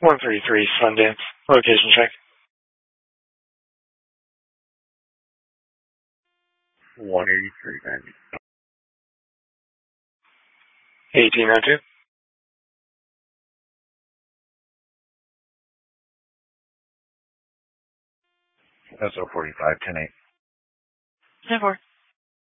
133 Sundance. Location check. 183, 1802. SO 45, 10-8. 10-4.